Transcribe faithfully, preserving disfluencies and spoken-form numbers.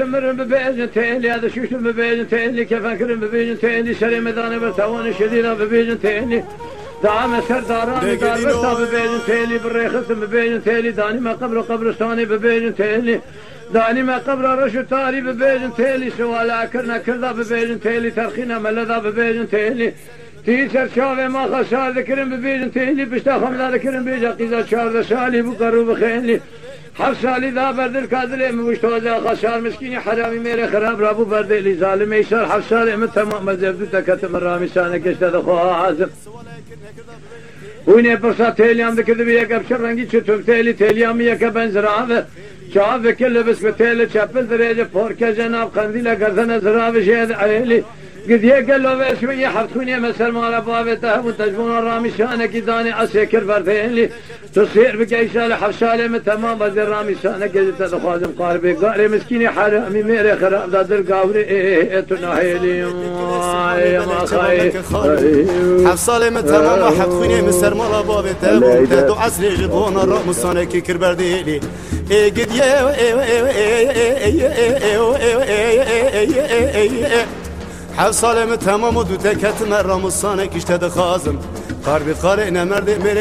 مرم ببيجن تيلي هذا شوش ببيجن تيلي كيف أكرم ببيجن تيلي شري مداني برتوان شديدة ببيجن تيلي دعم سرداران دار برتا ببيجن تيلي بالريخت ببيجن تيلي داني ما قبر قبرستاني ببيجن تيلي داني ما قبر رشو تاري ببيجن تيلي سوالا كرنا كردا ببيجن تيلي ترخينا ملذا ببيجن تيلي تيسر شاوه ما خسار ذكرن ببيجن تيلي بشتا خمدا ذكرن بيجا قيزا شار شالي بقرو بخيلي حر سالی ذا بردل کادله مشتوزه خسار مسکینی حرامی میره خراب رابو بردلی ظالم ایشار حر سالی من تمام مزبدو تکتم رامی سانه کشته دخواه عازم وینه برسا تیلیام دکرده بی یک ابشر رنگی چطور تیلی تیلیامی یک بنزرابه چاوه کل بس به تیل چپل دریجه پورکه جناب قندیل گردن زرابه شید عیلی قد يقلوا باسمي حفتوني مثل ما لبابته وتجبون الرامي شانك داني اسكر بردين تصير بكيسال حفصالي من تمام بدر رامي شانك قد تخازم قاربي قاري مسكيني حرامي ميري خراب داد القاوري ايه تناهيلي يا ما خاي حفصالي من تمام حفتوني مثل ما لبابته وتدو عسلي جبون الرامي شانك كر بردين ايه قد يا حفصالي من تمام ودو تكت مرة مصانك اشتد خازم قاربي قارئنا مرد